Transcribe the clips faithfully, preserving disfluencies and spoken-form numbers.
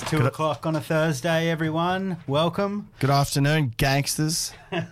Two Good o'clock on a Thursday, everyone. Welcome. Good afternoon, gangsters.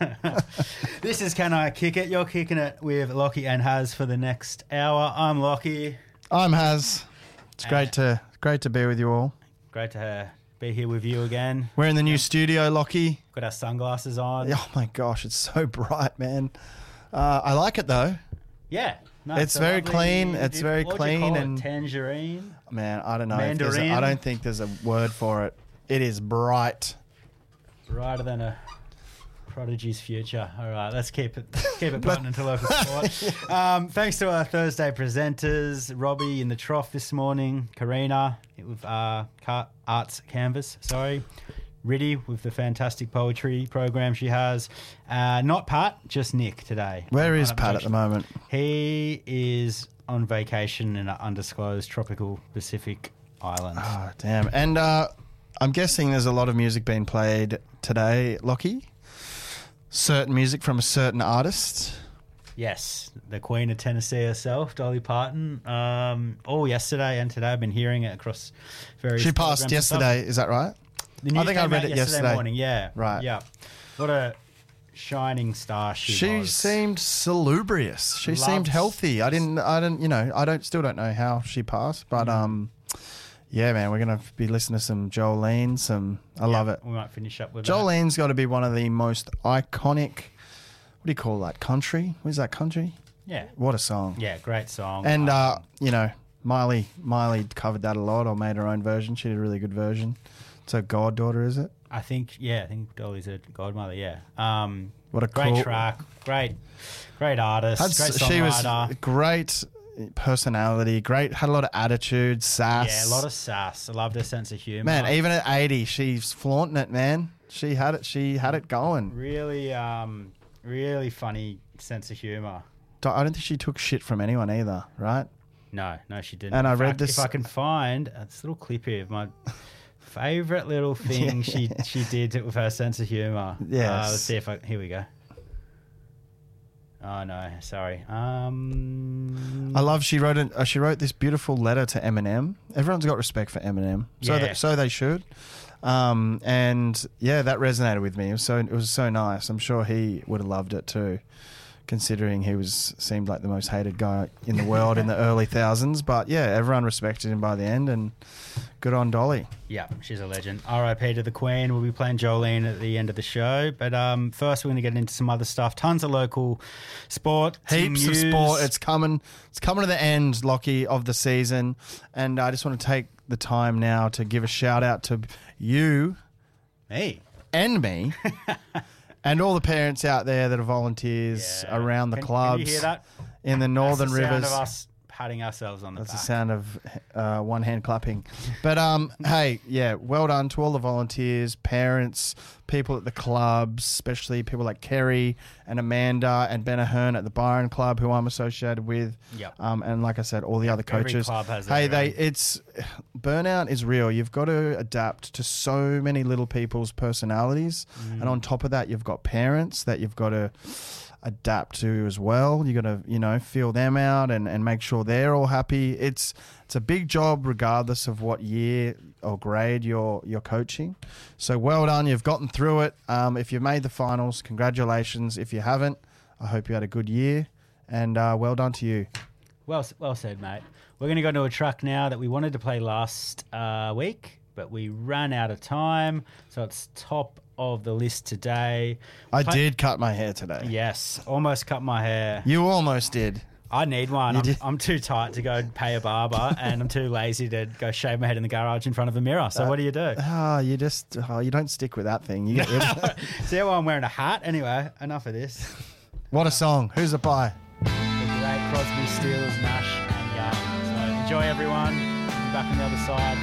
This is Can I Kick It? You're kicking it with Lockie and Haz for the next hour. I'm Lockie. I'm Haz. It's great to great to be with you all. Great to uh, be here with you again. We're in the new studio, Lockie. Got our sunglasses on. Oh my gosh, it's so bright, man. Uh, I like it though. Yeah. No, it's very lovely, clean. It's very what clean do you call and it? Tangerine. Man, I don't know. If there's a, Mandarin. I don't think there's a word for it. It is bright. Brighter than a prodigy's future. All right, let's keep it keep it button into local sport. Um, thanks to our Thursday presenters, Robbie in the trough this morning, Karina with uh, Car- Arts Canvas. Sorry. Riddy with the fantastic poetry program she has. Uh, not Pat, just Nick today. Where is Pat at the moment? He is on vacation in an undisclosed tropical Pacific island. Oh, damn. And uh, I'm guessing there's a lot of music being played today, Lockie. Certain music from a certain artist. Yes, the Queen of Tennessee herself, Dolly Parton. Um, all yesterday and today I've been hearing it across various She passed yesterday, is that right? The I think I read it yesterday, yesterday morning. Yeah, right. Yeah, what a shining star she, she was. seemed salubrious. She Loves- seemed healthy. I didn't. I didn't. You know. I don't. Still don't know how she passed. But um, yeah, man, we're gonna be listening to some Jolene. Some. I Yeah, love it. We might finish up with Jolene's got to be one of the most iconic. What do you call that? Country? Where's that country? that. Yeah, What a song. yeah, great song. And Um, uh, you know, Miley. Miley covered that a lot, or made her own version. She did a really good version. It's her goddaughter, is it? I think yeah, I think Dolly's a godmother. Yeah. Um, What a great cool track, great, great artist, That's- great she was songwriter. great personality, great, had a lot of attitude, sass. Yeah, a lot of sass. I loved her sense of humour. Man, even at eighty, she's flaunting it, man. She had it. She had it going. really, um, really funny sense of humour. I don't think she took shit from anyone either, right? No, no, she didn't. And In I read fact, this- If I can find uh, this little clip here of my favourite little thing she she did with her sense of humour. Yes. Uh, let's see if I. Here we go. Oh no, sorry. Um, I love she wrote an, uh, she wrote this beautiful letter to Eminem. Everyone's got respect for Eminem, so Yeah. that, so they should. Um, and yeah, that resonated with me. It was so it was so nice. I'm sure he would have loved it too, considering he was seemed like the most hated guy in the world in the early thousands. But yeah, everyone respected him by the end, and good on Dolly. Yeah, she's a legend. R I P to the Queen. We'll be playing Jolene at the end of the show. But um, first, we're going to get into some other stuff. Tons of local sport. Heaps team of news. sport. It's coming. It's coming to the end, Lockie, of the season, and I just want to take the time now to give a shout out to you Hey. and me. And all the parents out there that are volunteers Yeah. around the Can- clubs Can you hear that? in the Northern That's the Rivers. sound of us patting ourselves on the That's back. the sound of uh, one hand clapping. But um, hey, yeah, well done to all the volunteers, parents, people at the clubs, especially people like Kerry and Amanda and Ben Ahern at the Byron Club, who I'm associated with. Yep. Um, and like I said, all the other Every coaches. club has hey, their they own. it's burnout is real. You've got to adapt to so many little people's personalities, Mm. and on top of that, you've got parents that you've got to adapt to as well. You got to, you know, feel them out and, and make sure they're all happy. It's it's a big job regardless of what year or grade you're you're coaching. So well done, you've gotten through it. Um, if you've made the finals, congratulations. If you haven't, I hope you had a good year, and uh, well done to you. Well, s- well said, mate. We're going to go to a track now that we wanted to play last uh, week, but we ran out of time, so it's top of the list today. I Play- did cut my hair today. Yes, almost cut my hair. You almost did. I need one. You I'm, did. I'm too tight to go pay a barber, and I'm too lazy to go shave my head in the garage in front of a mirror. So what do you do? Ah, you just oh, you don't stick with that thing. You get rid of it. See how I'm wearing a hat? Anyway, enough of this. What a song. Who's it by? The great Crosby, Stills, Nash, and Young. So enjoy, everyone. We'll be back on the other side.